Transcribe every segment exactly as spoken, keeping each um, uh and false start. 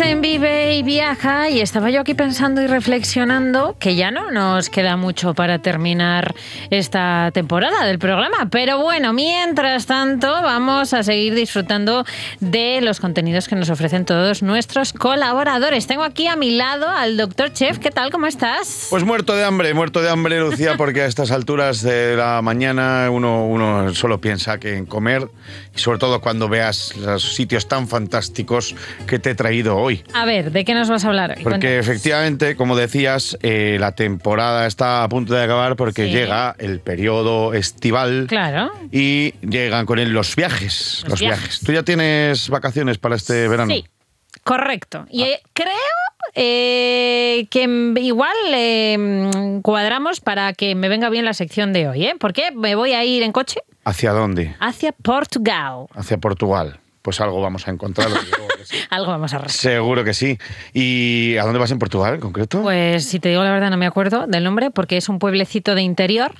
en Vive y Viaja y estaba yo aquí pensando y reflexionando que ya no nos queda mucho para terminar esta temporada del programa, pero bueno, mientras tanto vamos a seguir disfrutando de los contenidos que nos ofrecen todos nuestros colaboradores. Tengo aquí a mi lado al doctor Chef. ¿Qué tal? ¿Cómo estás? Pues muerto de hambre, muerto de hambre, Lucía, porque a estas alturas de la mañana uno, uno solo piensa que en comer, y sobre todo cuando veas los sitios tan fantásticos que te he traído hoy. A ver, ¿de qué nos vas a hablar hoy? Porque Cuéntanos. efectivamente, como decías, eh, la temporada está a punto de acabar porque Sí. llega el periodo estival. Claro. Y llegan con él los viajes. Los Los, viajes. viajes. ¿Tú ya tienes vacaciones para este verano? Sí, correcto. Y eh, creo eh, que m- igual eh, cuadramos para que me venga bien la sección de hoy, ¿eh? Porque me voy a ir en coche ¿Hacia dónde? hacia Portugal. Hacia Portugal. Pues algo vamos a encontrar. desde luego que sí. Algo vamos a arrastrar. Seguro que sí. ¿Y a dónde vas en Portugal en concreto? Pues si te digo la verdad no me acuerdo del nombre porque es un pueblecito de interior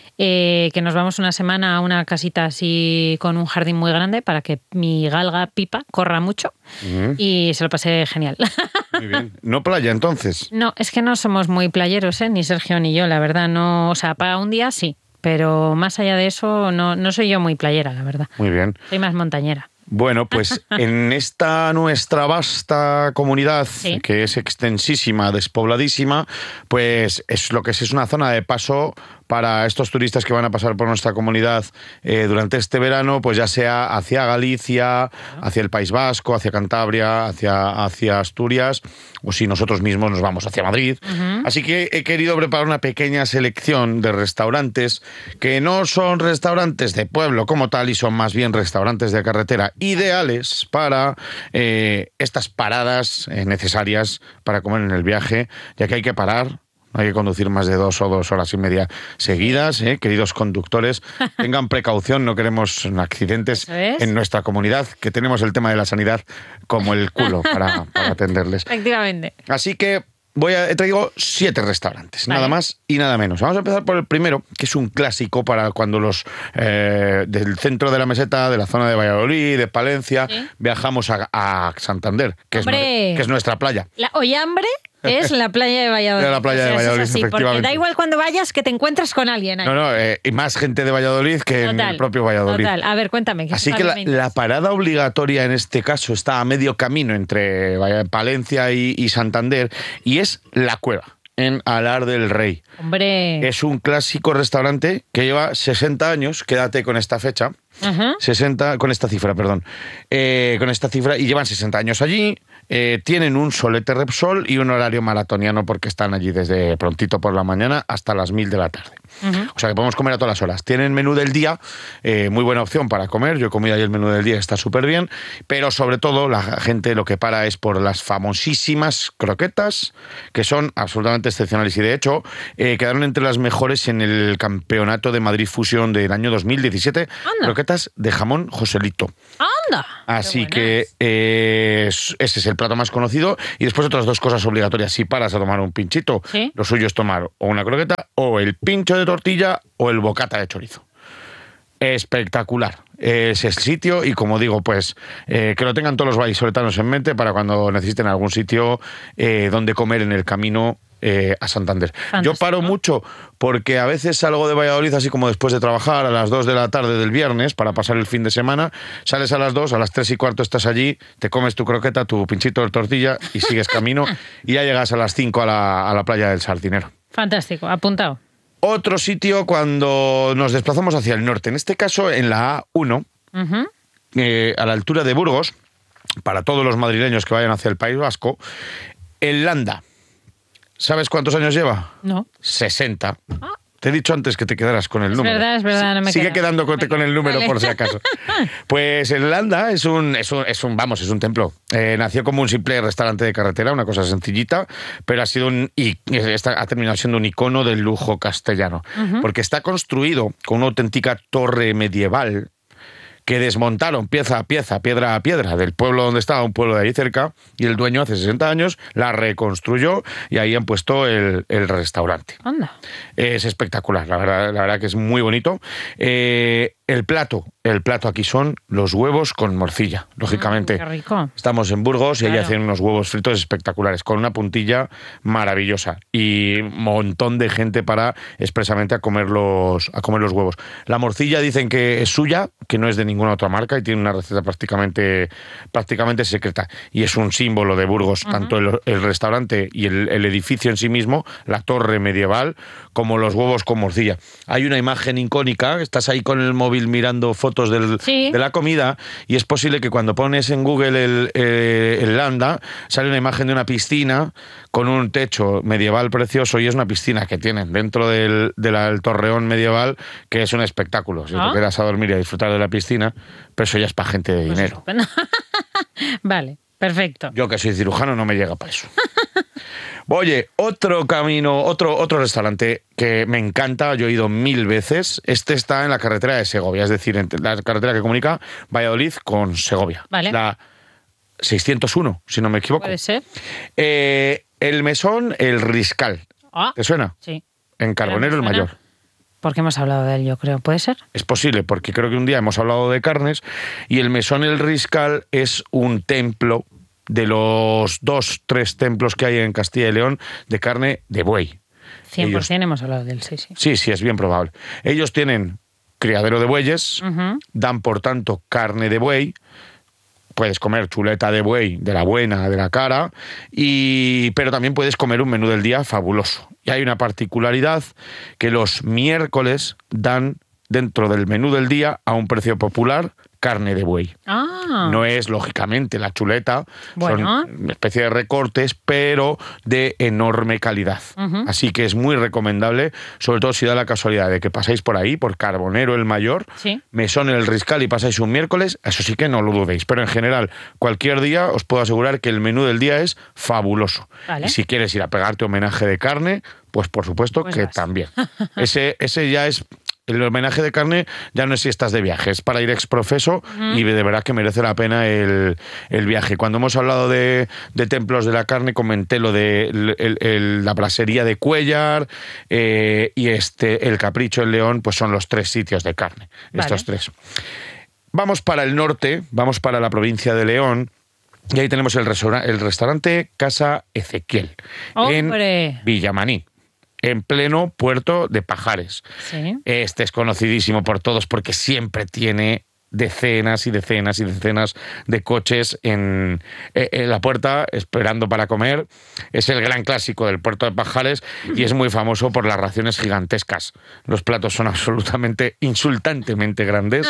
eh, que nos vamos una semana a una casita así con un jardín muy grande para que mi galga Pipa corra mucho Ujú. y se lo pasé genial. Muy bien. ¿No playa entonces? No, es que no somos muy playeros, ¿eh? Ni Sergio ni yo, la verdad. No, o sea, para un día sí, pero más allá de eso no, no soy yo muy playera, la verdad. Muy bien. Soy más montañera. Bueno, pues en esta nuestra vasta comunidad, Sí. que es extensísima, despobladísima, pues es lo que es, es una zona de paso para estos turistas que van a pasar por nuestra comunidad eh, durante este verano, pues ya sea hacia Galicia, hacia el País Vasco, hacia Cantabria, hacia, hacia Asturias, o si nosotros mismos nos vamos hacia Madrid. Ujú. Así que he querido preparar una pequeña selección de restaurantes que no son restaurantes de pueblo como tal y son más bien restaurantes de carretera ideales para eh, estas paradas eh, necesarias para comer en el viaje, ya que hay que parar. No hay que conducir más de dos o dos horas y media seguidas, ¿eh? Queridos conductores, tengan precaución, no queremos accidentes Eso es. en nuestra comunidad, que tenemos el tema de la sanidad como el culo para, para atenderles. Efectivamente. Así que voy a, he traído siete restaurantes, Vale. nada más y nada menos. Vamos a empezar por el primero, que es un clásico para cuando los eh, del centro de la meseta, de la zona de Valladolid, de Palencia, Sí. viajamos a, a Santander, que es, ¡Hombre! nue- que es nuestra playa. La Ollambre es la playa de Valladolid. De la playa de eso es Valladolid, así, porque efectivamente. da igual cuando vayas que te encuentres con alguien ahí. No, no, eh, y más gente de Valladolid que en el propio Valladolid. Total. A ver, cuéntame. ¿qué Así que la, sabes? la parada obligatoria en este caso está a medio camino entre Valla- Palencia y, y Santander, y es La Cueva, en Alar del Rey. Hombre. Es un clásico restaurante que lleva sesenta años, quédate con esta fecha, Ajá. sesenta, con esta cifra, perdón, eh, con esta cifra, y llevan sesenta años allí, eh, tienen un solete Repsol y un horario maratoniano porque están allí desde prontito por la mañana hasta las mil de la tarde. Ujú. O sea que podemos comer a todas las horas. Tienen menú del día, eh, muy buena opción para comer. Yo he comido ahí el menú del día, está súper bien. Pero sobre todo la gente lo que para es por las famosísimas croquetas, que son absolutamente excepcionales. Y de hecho, eh, quedaron entre las mejores en el campeonato de Madrid Fusión del año dos mil diecisiete. Anda. Croquetas de jamón Joselito. ¡Anda! Así Qué que buenas. eh, es- ese es el plato más conocido. Y después otras dos cosas obligatorias. Si paras a tomar un pinchito, Sí. lo suyo es tomar o una croqueta o el pincho de tortilla o el bocata de chorizo. Espectacular. Es el sitio y como digo, pues eh, que lo tengan todos los vallisoletanos en mente para cuando necesiten algún sitio eh, donde comer en el camino eh, a Santander. Fantástico. Yo paro mucho porque a veces salgo de Valladolid así como después de trabajar a las dos de la tarde del viernes para pasar el fin de semana, sales a las dos, a las tres y cuarto estás allí, te comes tu croqueta, tu pinchito de tortilla y sigues camino y ya llegas a las cinco a la, a la playa del Sardinero. Fantástico, apuntado. Otro sitio cuando nos desplazamos hacia el norte, en este caso en la A uno, Ujú. eh, a la altura de Burgos, para todos los madrileños que vayan hacia el País Vasco, el Landa. ¿Sabes cuántos años lleva? No. sesenta. Ah. Te he dicho antes que te quedaras con el Es número. verdad, es verdad, no me Sigue queda. quedando con, Me con el queda. número Vale. por si acaso. Pues el Landa es un, es un, es un, vamos, es un templo. Eh, nació como un simple restaurante de carretera, una cosa sencillita, pero ha sido un, y está, ha terminado siendo un icono del lujo castellano. Ujú. Porque está construido con una auténtica torre medieval que desmontaron pieza a pieza, piedra a piedra, del pueblo donde estaba, un pueblo de ahí cerca, y el dueño hace sesenta años la reconstruyó y ahí han puesto el, el restaurante. Anda. Es espectacular, la verdad, la verdad que es muy bonito. Eh, El plato, el plato aquí son los huevos con morcilla, lógicamente. Mm, qué rico. Estamos en Burgos y Claro. allí hacen unos huevos fritos espectaculares, con una puntilla maravillosa y un montón de gente para expresamente a comer los, a comer los huevos. La morcilla dicen que es suya, que no es de ninguna otra marca y tiene una receta prácticamente, prácticamente secreta. Y es un símbolo de Burgos, uh-huh. tanto el, el restaurante y el, el edificio en sí mismo, la torre medieval, como los huevos con morcilla. Hay una imagen icónica, estás ahí con el móvil mirando fotos del, sí. de la comida y es posible que cuando pones en Google el, eh, el Landa sale una imagen de una piscina con un techo medieval precioso y es una piscina que tienen dentro del, del torreón medieval que es un espectáculo. Si ¿Ah? te quedas a dormir y a disfrutar de la piscina, pero eso ya es para gente de dinero. Pues vale, perfecto. Yo que soy cirujano no me llega para eso. Oye, otro camino, otro, otro restaurante que me encanta, yo he ido mil veces. Este está en la carretera de Segovia, es decir, en la carretera que comunica Valladolid con Segovia. Vale. La seiscientos uno, si no me equivoco. Puede ser. Eh, el mesón, el Riscal. Ah, ¿Te suena? Sí. En Carbonero el Mayor. Porque hemos hablado de él, yo creo. ¿Puede ser? Es posible, porque creo que un día hemos hablado de carnes y el mesón, el Riscal, es un templo de los dos, tres templos que hay en Castilla y León de carne de buey. cien por ciento Ellos, hemos hablado de él, sí, sí. Sí, sí, es bien probable. Ellos tienen criadero de bueyes, uh-huh. dan por tanto carne de buey, puedes comer chuleta de buey, de la buena, de la cara, y pero también puedes comer un menú del día fabuloso. Y hay una particularidad que los miércoles dan dentro del menú del día a un precio popular carne de buey. Ah. No es, lógicamente, la chuleta, bueno. son una especie de recortes, pero de enorme calidad. Uh-huh. Así que es muy recomendable, sobre todo si da la casualidad de que pasáis por ahí, por Carbonero el Mayor, sí. Mesón el Riscal y pasáis un miércoles, eso sí que no lo dudéis. Pero en general, cualquier día os puedo asegurar que el menú del día es fabuloso. Vale. Y si quieres ir a pegarte homenaje de carne, pues por supuesto pues que vas. también. Ese, ese ya es... El homenaje de carne ya no es si estás de viaje, es para ir exprofeso uh-huh. y de verdad que merece la pena el, el viaje. Cuando hemos hablado de, de templos de la carne, comenté lo de el, el, el, la brasería de Cuéllar eh, y este el Capricho en León, pues son los tres sitios de carne, vale. estos tres. Vamos para el norte, vamos para la provincia de León. Y ahí tenemos el, restaurante, el restaurante Casa Ezequiel, ¡hombre! En Villamaní, en pleno puerto de Pajares. Sí. Este es conocidísimo por todos porque siempre tiene decenas y decenas y decenas de coches en, en la puerta esperando para comer. Es el gran clásico del puerto de Pajares y es muy famoso por las raciones gigantescas. Los platos son absolutamente insultantemente grandes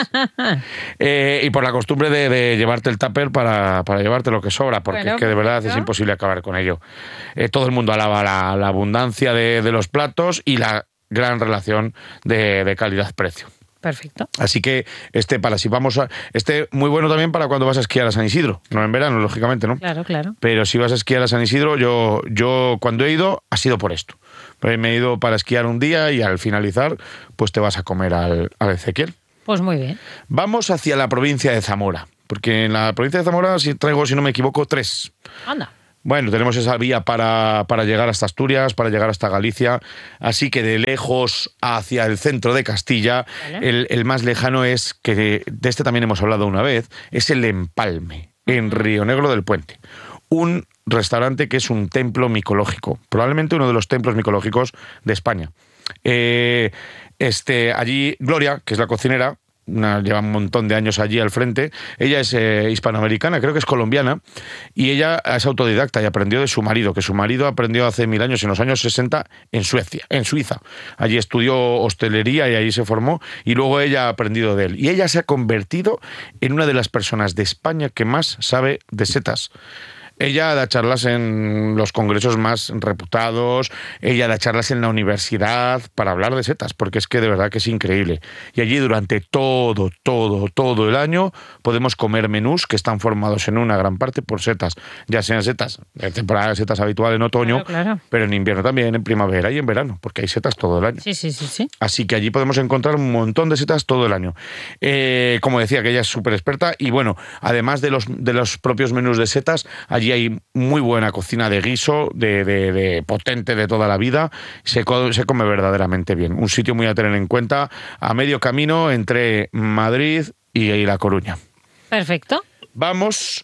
eh, y por la costumbre de, de llevarte el tupper para, para llevarte lo que sobra, porque bueno, es que de verdad es imposible acabar con ello. Eh, todo el mundo alaba la, la abundancia de, de los platos y la gran relación de, de calidad-precio. Perfecto. Así que este para si vamos a este muy bueno también para cuando vas a esquiar a San Isidro, no en verano, lógicamente, ¿no? Claro, claro. Pero si vas a esquiar a San Isidro, yo yo cuando he ido ha sido por esto. Me he ido para esquiar un día y al finalizar, pues te vas a comer al, al Ezequiel. Pues muy bien. Vamos hacia la provincia de Zamora, porque en la provincia de Zamora si traigo, si no me equivoco, tres. Anda. Bueno, tenemos esa vía para, para llegar hasta Asturias, para llegar hasta Galicia, así que de lejos hacia el centro de Castilla, vale. el, el más lejano es, que de este también hemos hablado una vez, es el Empalme, en Río Negro del Puente. Un restaurante que es un templo micológico, probablemente uno de los templos micológicos de España. Eh, este, allí Gloria, que es la cocinera, Una, lleva un montón de años allí al frente. Ella es eh, hispanoamericana, creo que es colombiana, y ella es autodidacta y aprendió de su marido, que su marido aprendió hace mil años, en los años sesenta, en Suecia, en Suiza. Allí estudió hostelería y allí se formó, y luego ella ha aprendido de él. Y ella se ha convertido en una de las personas de España que más sabe de setas. Ella da charlas en los congresos más reputados, ella da charlas en la universidad para hablar de setas, porque es que de verdad que es increíble. Y allí durante todo, todo, todo el año podemos comer menús que están formados en una gran parte por setas, ya sean setas, en temporada de setas habitual en otoño, claro, claro. pero en invierno también, en primavera y en verano, porque hay setas todo el año. Sí, sí, sí, sí. Así que allí podemos encontrar un montón de setas todo el año. Eh, como decía, que ella es súper experta y bueno, además de los, de los propios menús de setas, allí Allí hay muy buena cocina de guiso, de, de, de potente de toda la vida. Se, se come verdaderamente bien. Un sitio muy a tener en cuenta, a medio camino entre Madrid y, y La Coruña. Perfecto. Vamos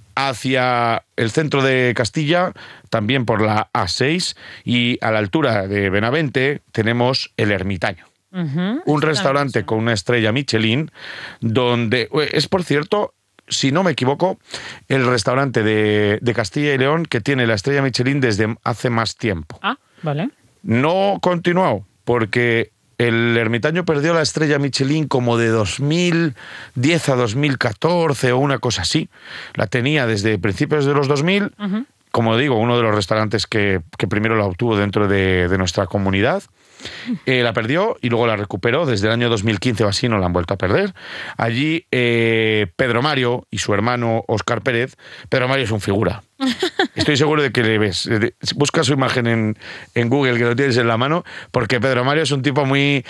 hacia el centro de Castilla, también por la A seis, y a la altura de Benavente tenemos El Ermitaño. Uh-huh. Un restaurante con una estrella Michelin, donde es, por cierto, si no me equivoco, el restaurante de, de Castilla y León que tiene la estrella Michelin desde hace más tiempo. Ah, vale. No continuó, porque El Ermitaño perdió la estrella Michelin como de dos mil diez a dos mil catorce o una cosa así. La tenía desde principios de los dos mil, uh-huh. Como digo, uno de los restaurantes que, que primero la obtuvo dentro de, de nuestra comunidad. Eh, la perdió y luego la recuperó. Desde el año dos mil quince o así no la han vuelto a perder. Allí eh, Pedro Mario y su hermano Óscar Pérez. Pedro Mario es un figura. Estoy seguro de que le ves. Busca su imagen en, en Google, que lo tienes en la mano, porque Pedro Mario es un tipo muy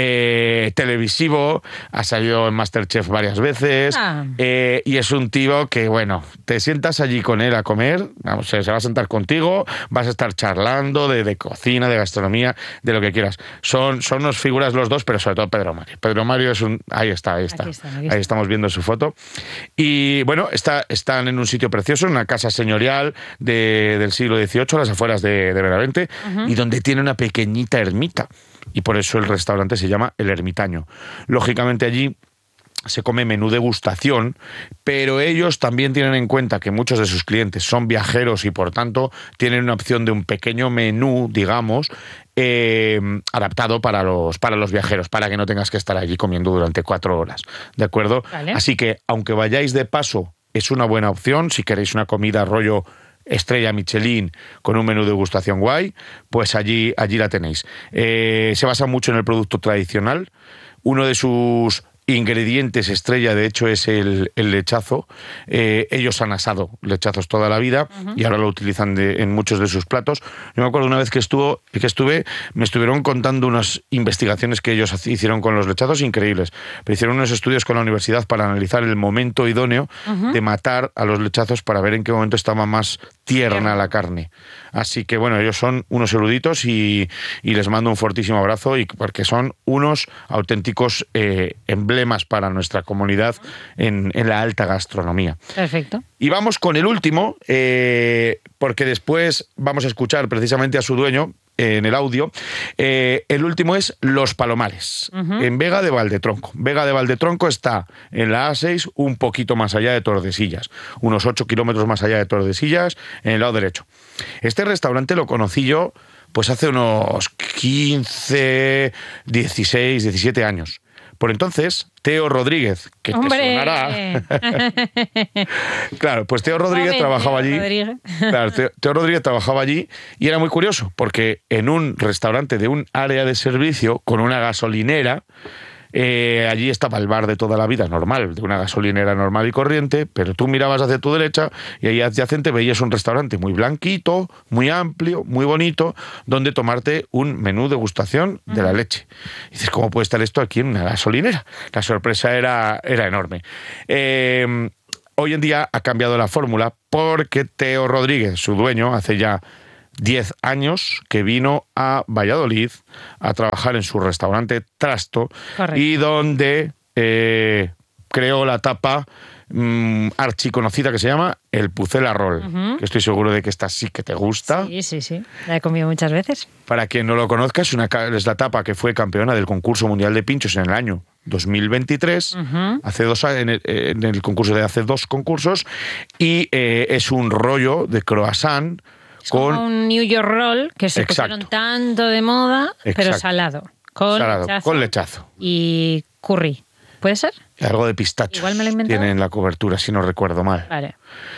eh, televisivo, ha salido en MasterChef varias veces, ah. eh, y es un tío que, bueno, te sientas allí con él a comer, vamos, se va a sentar contigo, vas a estar charlando de, de cocina, de gastronomía, de lo que quieras. Son, son unos figuras los dos, pero sobre todo Pedro Mario. Pedro Mario es un... Ahí está, ahí está. Aquí está, aquí está. Ahí estamos viendo su foto. Y, bueno, está, están en un sitio precioso, en una casa señorial De, del siglo dieciocho, a las afueras de, de Benavente, uh-huh. Y donde tiene una pequeñita ermita. Y por eso el restaurante se llama El Ermitaño. Lógicamente allí se come menú degustación, pero ellos también tienen en cuenta que muchos de sus clientes son viajeros y por tanto tienen una opción de un pequeño menú, digamos, eh, adaptado para los, para los viajeros, para que no tengas que estar allí comiendo durante cuatro horas. ¿De acuerdo? Vale. Así que, aunque vayáis de paso, es una buena opción si queréis una comida rollo estrella Michelin con un menú de degustación guay, pues allí, allí la tenéis. Eh, se basa mucho en el producto tradicional. Uno de sus ingredientes estrella, de hecho, es el, el lechazo. Eh, ellos han asado lechazos toda la vida, uh-huh. Y ahora lo utilizan de, en muchos de sus platos. Yo me acuerdo una vez que, estuvo, que estuve, me estuvieron contando unas investigaciones que ellos hicieron con los lechazos increíbles. Pero hicieron unos estudios con la universidad para analizar el momento idóneo, uh-huh. de matar a los lechazos para ver en qué momento estaba más tierna la carne. Así que, bueno, ellos son unos eruditos y, y les mando un fortísimo abrazo, y porque son unos auténticos eh, emblemas para nuestra comunidad en, en la alta gastronomía. Perfecto. Y vamos con el último, eh, porque después vamos a escuchar precisamente a su dueño en el audio. Eh, el último es Los Palomares, uh-huh. En Vega de Valdetronco. Vega de Valdetronco está en la A seis, un poquito más allá de Tordesillas, unos ocho kilómetros más allá de Tordesillas, en el lado derecho. Este restaurante lo conocí yo pues hace unos quince, dieciséis, diecisiete años. Por entonces, Teo Rodríguez, que ¡hombre! Te sonará. Claro, pues Teo Rodríguez Joven, trabajaba Teo allí. Rodríguez. Claro, Teo, Teo Rodríguez trabajaba allí y era muy curioso, porque en un restaurante de un área de servicio con una gasolinera, eh, allí estaba el bar de toda la vida, normal, de una gasolinera normal y corriente, pero tú mirabas hacia tu derecha y ahí adyacente veías un restaurante muy blanquito, muy amplio, muy bonito, donde tomarte un menú degustación de la leche. Y dices, ¿cómo puede estar esto aquí en una gasolinera? La sorpresa era, era enorme. Eh, hoy en día ha cambiado la fórmula porque Teo Rodríguez, su dueño, hace ya diez años que vino a Valladolid a trabajar en su restaurante Trasto. Correcto. Y donde eh, creó la tapa mmm, archiconocida que se llama el Pucela Roll, uh-huh. que estoy seguro de que esta sí que te gusta. Sí, sí, sí, la he comido muchas veces. Para quien no lo conozca, es, una, es la tapa que fue campeona del concurso mundial de pinchos en el año dos mil veintitrés, uh-huh. hace dos, en, el, en el concurso de hace dos concursos, y eh, es un rollo de croissant. Es con como un New York Roll, que se Exacto. pusieron tanto de moda, Exacto. pero salado. Con, salado lechazo con lechazo. Y curry. ¿Puede ser? Algo de pistachos. Igual me lo he inventado. Tiene en la cobertura, si no recuerdo mal. Vale.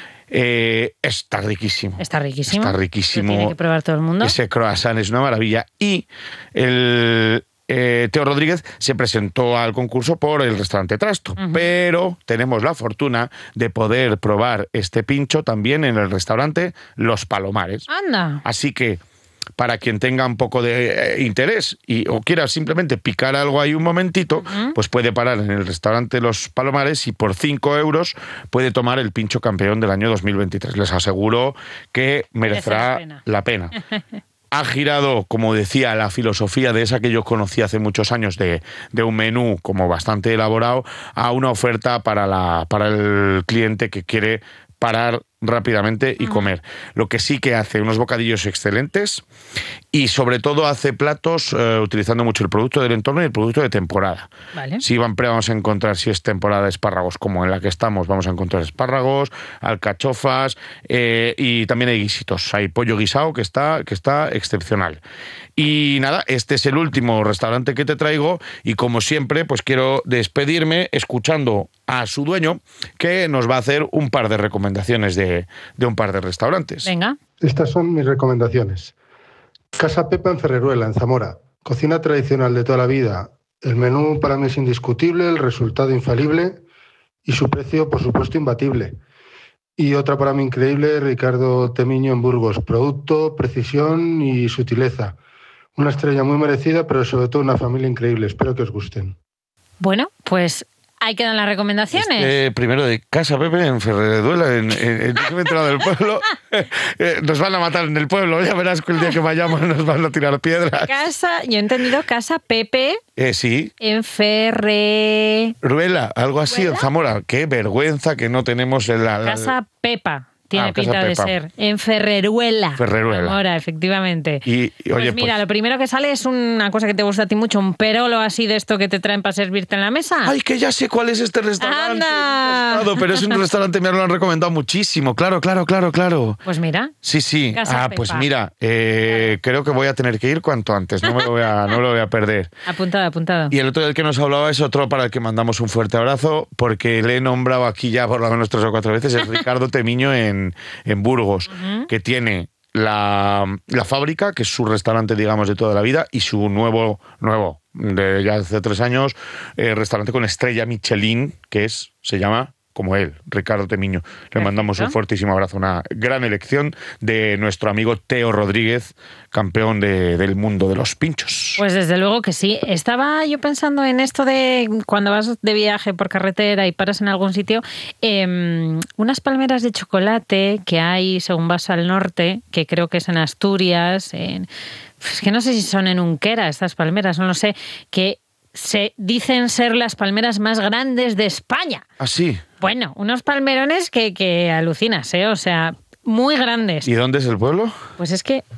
Eh, está riquísimo. Está riquísimo. Está riquísimo. Lo tiene que probar todo el mundo. Ese croissant es una maravilla. Y el... Eh, Teo Rodríguez se presentó al concurso por el restaurante Trasto, uh-huh. pero tenemos la fortuna de poder probar este pincho también en el restaurante Los Palomares. Anda. Así que para quien tenga un poco de eh, interés y o quiera simplemente picar algo ahí un momentito, uh-huh. pues puede parar en el restaurante Los Palomares y por cinco euros puede tomar el pincho campeón del año dos mil veintitrés. Les aseguro que merecerá la pena. La pena. Ha girado, como decía, la filosofía de esa que yo conocí hace muchos años de, de un menú como bastante elaborado a una oferta para, la, para el cliente que quiere parar rápidamente y comer. Lo que sí que hace unos bocadillos excelentes y sobre todo hace platos eh, utilizando mucho el producto del entorno y el producto de temporada. Vale. Si siempre vamos a encontrar, si es temporada de espárragos como en la que estamos, vamos a encontrar espárragos, alcachofas eh, y también hay guisitos. Hay pollo guisado que está, que está excepcional. Y nada, este es el último restaurante que te traigo y como siempre pues quiero despedirme escuchando a su dueño que nos va a hacer un par de recomendaciones de, de un par de restaurantes. Venga. Estas son mis recomendaciones. Casa Pepa en Ferreruela, en Zamora. Cocina tradicional de toda la vida. El menú para mí es indiscutible, el resultado infalible y su precio, por supuesto, imbatible. Y otra para mí increíble, Ricardo Temiño en Burgos. Producto, precisión y sutileza. Una estrella muy merecida, pero sobre todo una familia increíble. Espero que os gusten. Bueno, pues ahí quedan las recomendaciones. Este, primero de Casa Pepe en Ferreruela, en, en, en el centro del pueblo. Eh, nos van a matar en el pueblo, ya verás que el día que vayamos nos van a tirar piedras. Casa, yo he entendido Casa Pepe. Eh, sí. En Ferreruela, algo así, en Zamora. Qué vergüenza que no tenemos en la... la... Casa Pepa. Tiene ah, pinta de ser. En Ferreruela. Ferreruela. Ahora, efectivamente. Y, y oye, pues mira, pues... lo primero que sale es una cosa que te gusta a ti mucho, un perolo así de esto que te traen para servirte en la mesa. ¡Ay, que ya sé cuál es este restaurante! ¡Anda! Pero es un restaurante, me lo han recomendado muchísimo. Claro, claro, claro, claro. Pues mira. Sí, sí. Casa ah, Pepa. Pues mira, eh, claro. creo que voy a tener que ir cuanto antes. No me lo voy a, no me lo voy a perder. Apuntado, apuntado. Y el otro del que nos hablaba es otro para el que mandamos un fuerte abrazo, porque le he nombrado aquí ya por lo menos tres o cuatro veces, es Ricardo Temiño en, en Burgos. Uh-huh. Que tiene la, la fábrica, que es su restaurante, digamos, de toda la vida, y su nuevo, nuevo de ya hace tres años, eh, restaurante con estrella Michelin, que es, se llama como él, Ricardo Temiño. Le Perfecto. mandamos un fortísimo abrazo, una gran elección de nuestro amigo Teo Rodríguez, campeón de, del mundo de los pinchos. Pues desde luego que sí. Estaba yo pensando en esto de cuando vas de viaje por carretera y paras en algún sitio, eh, unas palmeras de chocolate que hay según vas al norte, que creo que es en Asturias, en, pues que no sé si son en Unquera estas palmeras, no lo sé, que se dicen ser las palmeras más grandes de España. ¿Ah, sí? Bueno, unos palmerones que, que alucinas, ¿eh? O sea, muy grandes. ¿Y dónde es el pueblo? Pues es que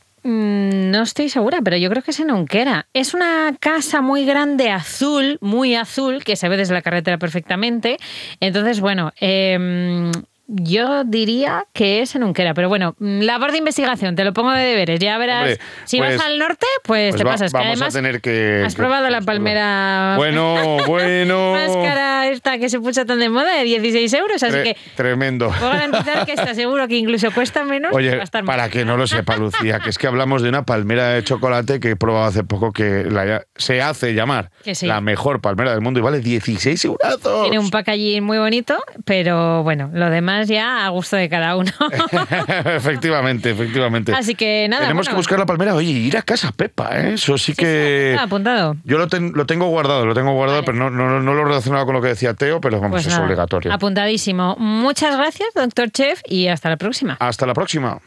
mmm, no estoy segura, pero yo creo que es en Unquera. Es una casa muy grande, azul, muy azul, que se ve desde la carretera perfectamente. Entonces, bueno... Eh, yo diría que es en Unquera, pero bueno, labor de investigación, te lo pongo de deberes, ya verás. Hombre, si pues, vas al norte, pues, pues te va, pasas. Vamos que además a tener que... Has probado que, la palmera... Bueno, bueno... más cara esta que se puso tan de moda, de dieciséis euros, así Tre- que... Tremendo. Puedo garantizar que está seguro que incluso cuesta menos. Oye, va a estar para más que no lo sepa, Lucía, que es que hablamos de una palmera de chocolate que he probado hace poco que la, se hace llamar sí. la mejor palmera del mundo y vale dieciséis euros. Tiene un packaging muy bonito, pero bueno, lo demás ya a gusto de cada uno. efectivamente, efectivamente. Así que nada. Tenemos bueno. que buscar la palmera. Oye, ir a Casa Pepa, ¿eh? Eso sí, sí que... Sí, apuntado. Yo lo, ten, lo tengo guardado, lo tengo guardado, vale. pero no, no, no lo relacionado con lo que decía Teo, pero vamos, pues es nada, obligatorio. Apuntadísimo. Muchas gracias, doctor Chef, y hasta la próxima. Hasta la próxima.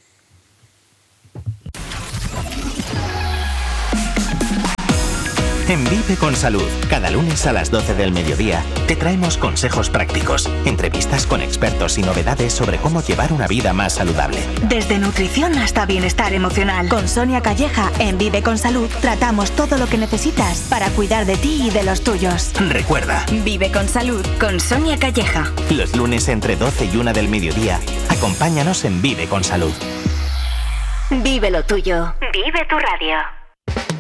En Vive con Salud, cada lunes a las doce del mediodía, te traemos consejos prácticos, entrevistas con expertos y novedades sobre cómo llevar una vida más saludable. Desde nutrición hasta bienestar emocional. Con Sonia Calleja, en Vive con Salud, tratamos todo lo que necesitas para cuidar de ti y de los tuyos. Recuerda, Vive con Salud, con Sonia Calleja. Los lunes entre doce y una del mediodía, acompáñanos en Vive con Salud. Vive lo tuyo. Vive tu radio.